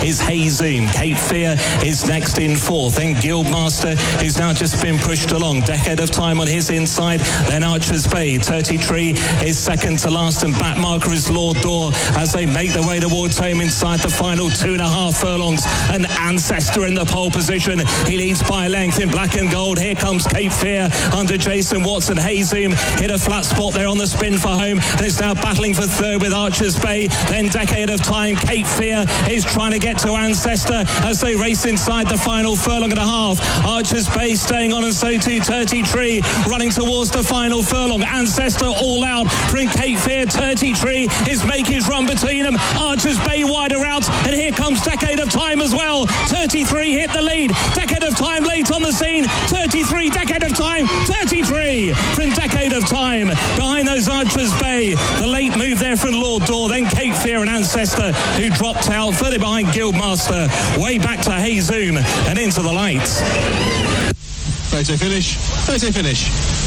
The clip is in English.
is Hazoom. Cape Fear is next in fourth. Then Guildmaster is now just been pushed along. Decade of Time on his inside. Then Archer's Bay. 33 is second to last, and back marker is Lord Door as they make their way towards home inside the final 2.5 furlongs. An Ancestor in the pole position. He leads by a length in black and gold. Here comes Cape Fear under Jason Watson. Hazoom hit a flat spot there on the spin for home and is now battling for third with Archer's Bay. Then Decade of Time. Cape Fear is trying to get to Ancestor as they race inside the final furlong and a half. Archer's Bay staying on, and so too 33 running towards the final furlong. Ancestor all out from Cape Fear. 33 is making his run between them. Archer's Bay wider out, and here comes Decade of Time as well. 33 hit the lead. Decade of Time late on the scene. 33, Decade of Time. 33 from Decade of Time. Behind those Archer's Bay. The late move there from Lord Door. Then Cape Fear and Ancestor, who dropped out further behind Guildmaster. Way back to Hazoom and into the lights. Photo finish.